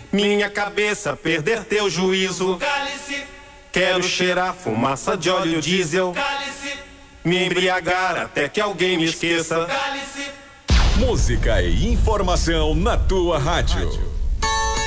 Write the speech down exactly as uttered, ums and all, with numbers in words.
minha cabeça perder teu juízo. Cale-se, Quero cheirar fumaça de óleo diesel, cale-se, me embriagar até que alguém me esqueça. cale-se. Música e informação na tua rádio.